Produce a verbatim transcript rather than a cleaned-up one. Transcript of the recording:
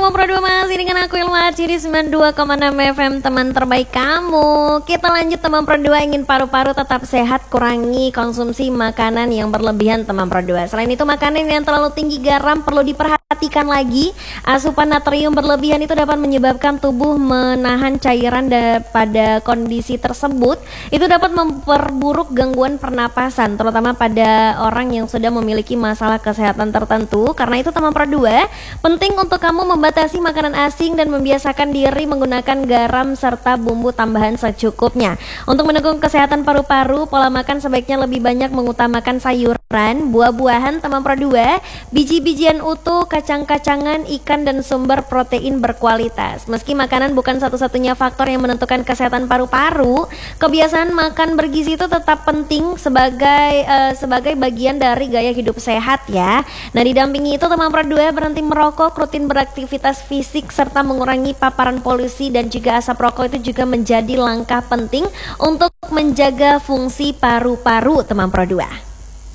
Teman Pro dua masih dengan aku Ilma Arci di sembilan puluh dua koma enam F M, teman terbaik kamu. Kita lanjut Teman Pro dua, ingin paru-paru tetap sehat, kurangi konsumsi makanan yang berlebihan Teman Pro dua. Selain itu makanan yang terlalu tinggi garam perlu diperhatikan lagi. Asupan natrium berlebihan itu dapat menyebabkan tubuh menahan cairan pada kondisi tersebut. Itu dapat memperburuk gangguan pernapasan, terutama pada orang yang sudah memiliki masalah kesehatan tertentu. Karena itu Teman Pro dua, penting untuk kamu membatasi makanan asing dan membiasakan diri menggunakan garam serta bumbu tambahan secukupnya. Untuk mendukung kesehatan paru-paru, pola makan sebaiknya lebih banyak mengutamakan sayuran, buah-buahan Teman Pro dua, biji-bijian utuh, kacang-kacangan, ikan, dan sumber protein berkualitas. Meski makanan bukan satu-satunya faktor yang menentukan kesehatan paru-paru, kebiasaan makan bergizi itu tetap penting sebagai uh, sebagai bagian dari gaya hidup sehat ya. Nah, didampingi itu Teman Pro dua berhenti merokok, rutin beraktivitas fisik, serta mengurangi paparan polusi dan juga asap rokok itu juga menjadi langkah penting untuk menjaga fungsi paru-paru Teman Pro dua.